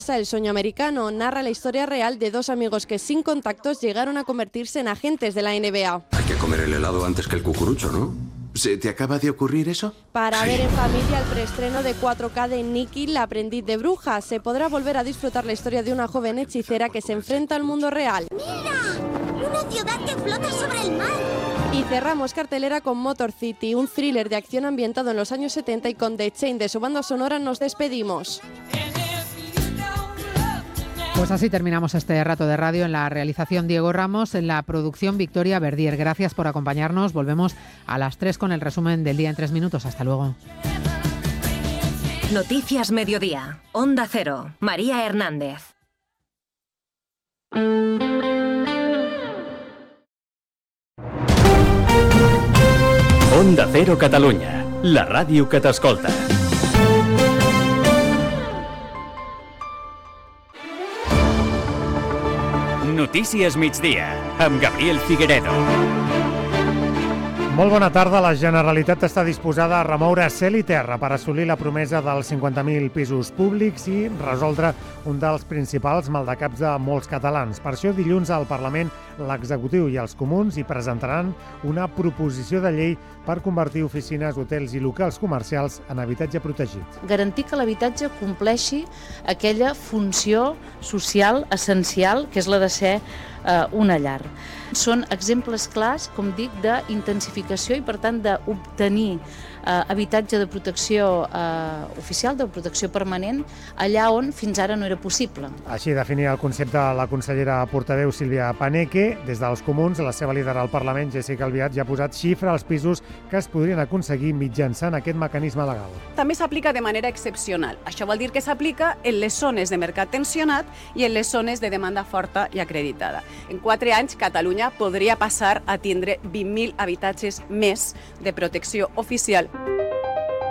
El sueño americano narra la historia real de dos amigos que sin contactos llegaron a convertirse en agentes de la NBA. Hay que comer el helado antes que el cucurucho, ¿no? ¿Se te acaba de ocurrir eso? Para ver en familia el preestreno de 4K de Nikki, la aprendiz de bruja. Se podrá volver a disfrutar la historia de una joven hechicera que se enfrenta al mundo real. ¡Mira! ¡Una ciudad que flota sobre el mar! Y cerramos cartelera con Motor City, un thriller de acción ambientado en los años 70 y con The Chain de su banda sonora nos despedimos. Pues así terminamos este rato de radio. En la realización Diego Ramos, en la producción Victoria Verdier. Gracias por acompañarnos. Volvemos a las 3 con el resumen del día en 3 minutos. Hasta luego. Noticias Mediodía. Onda Cero. María Hernández. Onda Cero Catalunya. La ràdio que t'escolta. Notícies migdia, amb Gabriel Figueredo. Molt bona tarda. La Generalitat està disposada a remoure cel i terra per assolir la promesa dels 50.000 pisos públics i resoldre un dels principals maldecaps de molts catalans. Per això, dilluns al Parlament, l'executiu i els comuns hi presentaran una proposició de llei per convertir oficines, hotels i locals comercials en habitatge protegit. Garantir que l'habitatge compleixi aquella funció social essencial que és la de ser una llar. Són exemples clars, com dic, d'intensificació i, per tant, d'obtenir habitatge de protecció oficial, de protecció permanent, allà on fins ara no era possible. Així definia el concepte la consellera portaveu Sílvia Paneque. Des dels comuns, la seva líder al Parlament, Jéssica Albiach, ja ha posat xifra als pisos que es podrien aconseguir mitjançant aquest mecanisme legal. També s'aplica de manera excepcional. Això vol dir que s'aplica en les zones de mercat tensionat i en les zones de demanda forta i acreditada. En 4 anys, Catalunya podria passar a tindre 20.000 habitatges més de protecció oficial